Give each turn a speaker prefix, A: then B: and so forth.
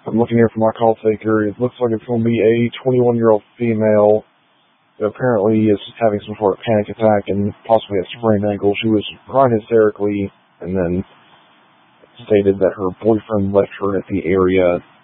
A: I'm looking here for my call taker. It looks like it's going to be a 21-year-old female who apparently is having some sort of panic attack and possibly a sprained ankle. She was crying hysterically and then stated that her boyfriend left her at the area